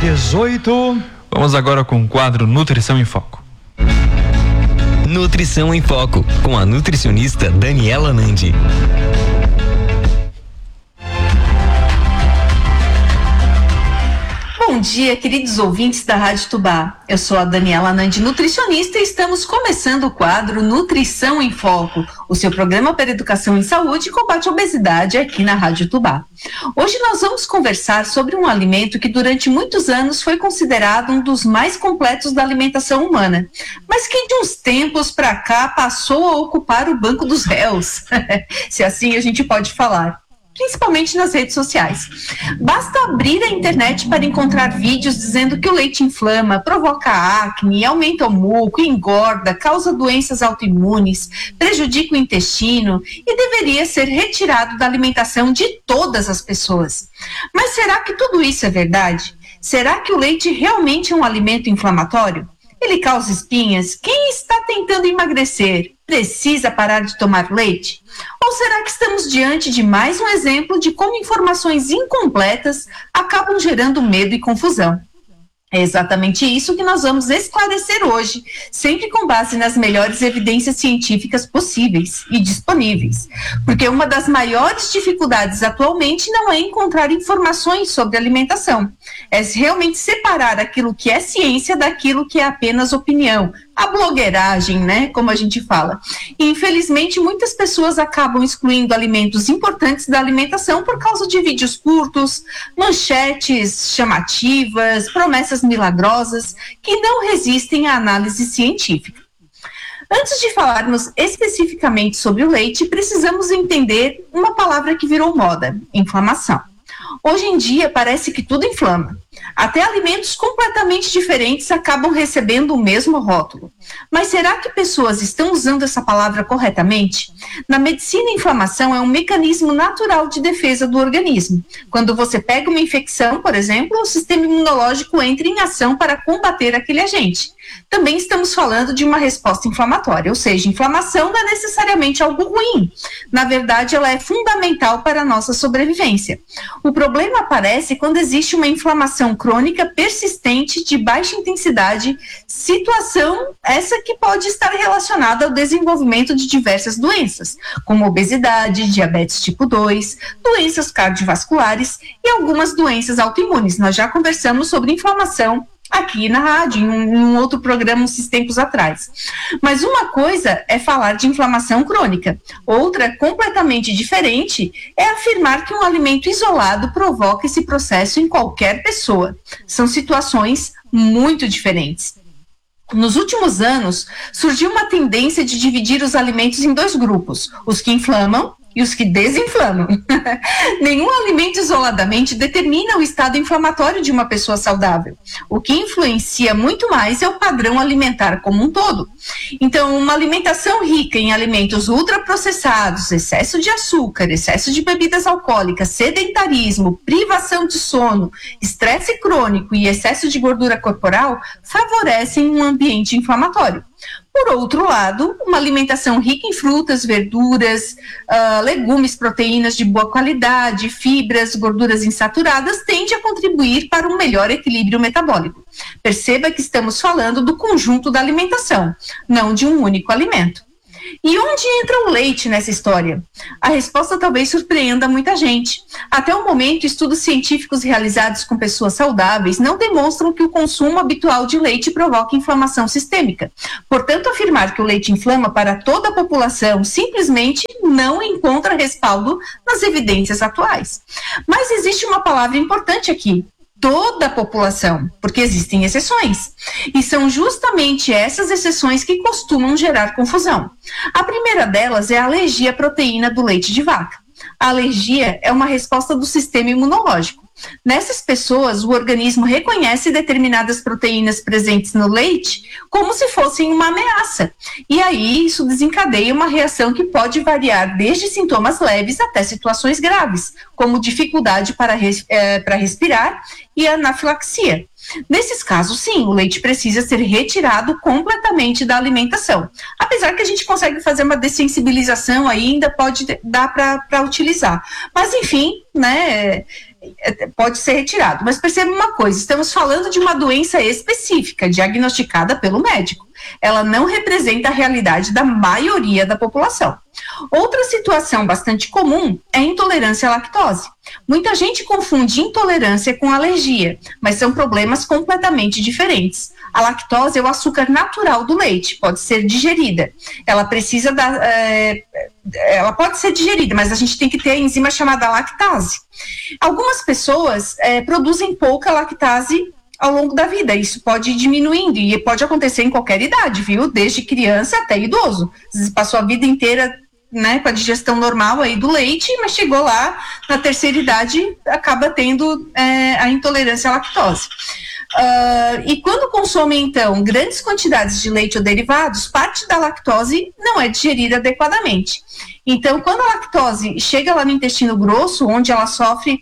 18. Vamos agora com o quadro Nutrição em Foco. Nutrição em Foco, com a nutricionista Daniela Nandi. Bom dia, queridos ouvintes da Rádio Tubá. Eu sou a Daniela Nandi, nutricionista, e estamos começando o quadro Nutrição em Foco, o seu programa para educação em saúde e combate à obesidade aqui na Rádio Tubá. Hoje nós vamos conversar sobre um alimento que durante muitos anos foi considerado um dos mais completos da alimentação humana, mas que de uns tempos para cá passou a ocupar o banco dos réus, se assim a gente pode falar, principalmente nas redes sociais. Basta abrir a internet para encontrar vídeos dizendo que o leite inflama, provoca acne, aumenta o muco, engorda, causa doenças autoimunes, prejudica o intestino e deveria ser retirado da alimentação de todas as pessoas. Mas será que tudo isso é verdade? Será que o leite realmente é um alimento inflamatório? Ele causa espinhas? Quem está tentando emagrecer precisa parar de tomar leite? Ou será que estamos diante de mais um exemplo de como informações incompletas acabam gerando medo e confusão? É exatamente isso que nós vamos esclarecer hoje, sempre com base nas melhores evidências científicas possíveis e disponíveis. Porque uma das maiores dificuldades atualmente não é encontrar informações sobre alimentação, é realmente separar aquilo que é ciência daquilo que é apenas opinião, a blogueiragem, né, como a gente fala. E, infelizmente, muitas pessoas acabam excluindo alimentos importantes da alimentação por causa de vídeos curtos, manchetes chamativas, promessas milagrosas que não resistem à análise científica. Antes de falarmos especificamente sobre o leite, precisamos entender uma palavra que virou moda: inflamação. Hoje em dia parece que tudo inflama. Até alimentos completamente diferentes acabam recebendo o mesmo rótulo. Mas será que pessoas estão usando essa palavra corretamente? Na medicina, a inflamação é um mecanismo natural de defesa do organismo. Quando você pega uma infecção, por exemplo, o sistema imunológico entra em ação para combater aquele agente. Também estamos falando de uma resposta inflamatória, ou seja, inflamação não é necessariamente algo ruim. Na verdade, ela é fundamental para a nossa sobrevivência. O problema aparece quando existe uma inflamação crônica persistente de baixa intensidade, situação essa que pode estar relacionada ao desenvolvimento de diversas doenças, como obesidade, diabetes tipo 2, doenças cardiovasculares e algumas doenças autoimunes. Nós já conversamos sobre inflamação aqui na rádio, em um outro programa uns tempos atrás. Mas uma coisa é falar de inflamação crônica, outra, completamente diferente, é afirmar que um alimento isolado provoca esse processo em qualquer pessoa. São situações muito diferentes. Nos últimos anos, surgiu uma tendência de dividir os alimentos em dois grupos: os que inflamam e os que desinflamam. Nenhum alimento isoladamente determina o estado inflamatório de uma pessoa saudável. O que influencia muito mais é o padrão alimentar como um todo. Então, uma alimentação rica em alimentos ultraprocessados, excesso de açúcar, excesso de bebidas alcoólicas, sedentarismo, privação de sono, estresse crônico e excesso de gordura corporal favorecem um ambiente inflamatório. Por outro lado, uma alimentação rica em frutas, verduras, legumes, proteínas de boa qualidade, fibras, gorduras insaturadas tende a contribuir para um melhor equilíbrio metabólico. Perceba que estamos falando do conjunto da alimentação, não de um único alimento. E onde entra o leite nessa história? A resposta talvez surpreenda muita gente. Até o momento, estudos científicos realizados com pessoas saudáveis não demonstram que o consumo habitual de leite provoca inflamação sistêmica. Portanto, afirmar que o leite inflama para toda a população simplesmente não encontra respaldo nas evidências atuais. Mas existe uma palavra importante aqui: toda a população, porque existem exceções. E são justamente essas exceções que costumam gerar confusão. A primeira delas é a alergia à proteína do leite de vaca. A alergia é uma resposta do sistema imunológico. Nessas pessoas, o organismo reconhece determinadas proteínas presentes no leite como se fossem uma ameaça. E aí isso desencadeia uma reação que pode variar desde sintomas leves até situações graves, como dificuldade para respirar e anafilaxia. Nesses casos, sim, o leite precisa ser retirado completamente da alimentação. Apesar que a gente consegue fazer uma dessensibilização, ainda pode dar para utilizar. Mas, enfim, né, pode ser retirado. Mas perceba uma coisa, estamos falando de uma doença específica, diagnosticada pelo médico. Ela não representa a realidade da maioria da população. Outra situação bastante comum é a intolerância à lactose. Muita gente confunde intolerância com alergia, mas são problemas completamente diferentes. A lactose é o açúcar natural do leite, pode ser digerida. Ela pode ser digerida, mas a gente tem que ter a enzima chamada lactase. Algumas pessoas produzem pouca lactase ao longo da vida, isso pode ir diminuindo e pode acontecer em qualquer idade, viu? Desde criança até idoso. Às vezes passou a vida inteira, né, com a digestão normal aí do leite, mas chegou lá na terceira idade, acaba tendo a intolerância à lactose. E quando consomem, então, grandes quantidades de leite ou derivados, parte da lactose não é digerida adequadamente. Então, quando a lactose chega lá no intestino grosso, onde ela sofre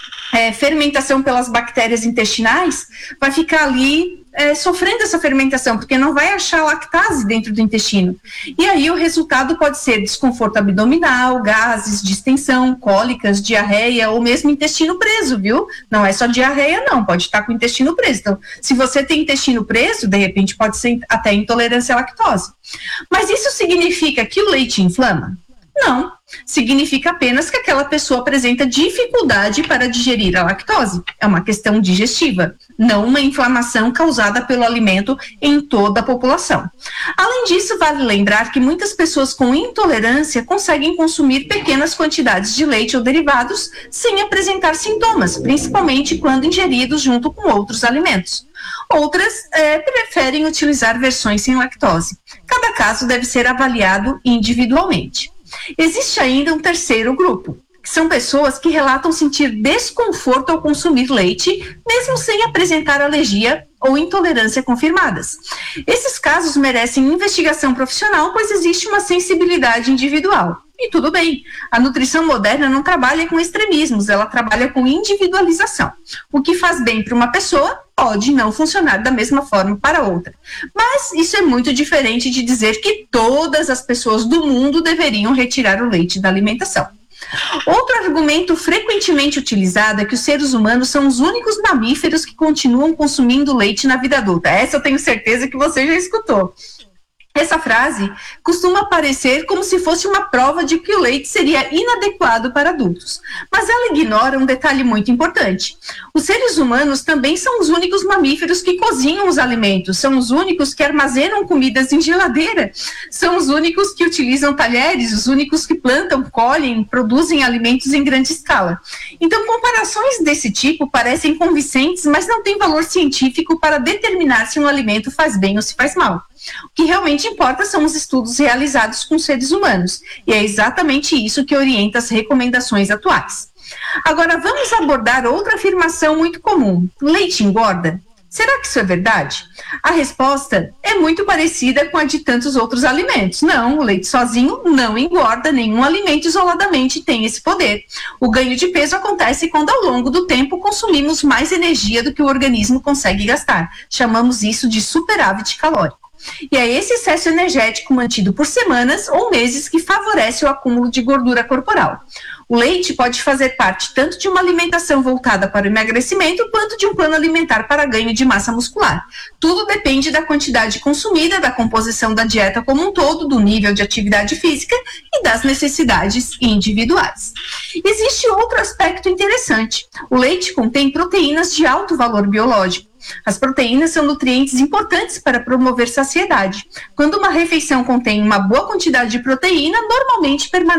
fermentação pelas bactérias intestinais, vai ficar ali sofrendo essa fermentação, porque não vai achar lactase dentro do intestino. E aí o resultado pode ser desconforto abdominal, gases, distensão, cólicas, diarreia ou mesmo intestino preso, viu? Não é só diarreia não, pode estar com o intestino preso. Então, se você tem intestino preso, de repente pode ser até intolerância à lactose. Mas isso significa que o leite inflama? Não, significa apenas que aquela pessoa apresenta dificuldade para digerir a lactose. É uma questão digestiva, não uma inflamação causada pelo alimento em toda a população. Além disso, vale lembrar que muitas pessoas com intolerância conseguem consumir pequenas quantidades de leite ou derivados sem apresentar sintomas, principalmente quando ingeridos junto com outros alimentos. Outras preferem utilizar versões sem lactose. Cada caso deve ser avaliado individualmente. Existe ainda um terceiro grupo, que são pessoas que relatam sentir desconforto ao consumir leite, mesmo sem apresentar alergia ou intolerância confirmadas. Esses casos merecem investigação profissional, pois existe uma sensibilidade individual. E tudo bem, a nutrição moderna não trabalha com extremismos, ela trabalha com individualização. O que faz bem para uma pessoa pode não funcionar da mesma forma para outra. Mas isso é muito diferente de dizer que todas as pessoas do mundo deveriam retirar o leite da alimentação. Outro argumento frequentemente utilizado é que os seres humanos são os únicos mamíferos que continuam consumindo leite na vida adulta. Essa eu tenho certeza que você já escutou. Essa frase costuma parecer como se fosse uma prova de que o leite seria inadequado para adultos, mas ela ignora um detalhe muito importante. Os seres humanos também são os únicos mamíferos que cozinham os alimentos, são os únicos que armazenam comidas em geladeira, são os únicos que utilizam talheres, os únicos que plantam, colhem, produzem alimentos em grande escala. Então, comparações desse tipo parecem convincentes, mas não têm valor científico para determinar se um alimento faz bem ou se faz mal. O que realmente importa são os estudos realizados com seres humanos, e é exatamente isso que orienta as recomendações atuais. Agora, vamos abordar outra afirmação muito comum. Leite engorda? Será que isso é verdade? A resposta é muito parecida com a de tantos outros alimentos. Não, o leite sozinho não engorda, nenhum alimento isoladamente tem esse poder. O ganho de peso acontece quando ao longo do tempo consumimos mais energia do que o organismo consegue gastar. Chamamos isso de superávit calórico. E é esse excesso energético mantido por semanas ou meses que favorece o acúmulo de gordura corporal. O leite pode fazer parte tanto de uma alimentação voltada para o emagrecimento quanto de um plano alimentar para ganho de massa muscular. Tudo depende da quantidade consumida, da composição da dieta como um todo, do nível de atividade física e das necessidades individuais. Existe outro aspecto interessante. O leite contém proteínas de alto valor biológico. As proteínas são nutrientes importantes para promover saciedade. Quando uma refeição contém uma boa quantidade de proteína, normalmente permanece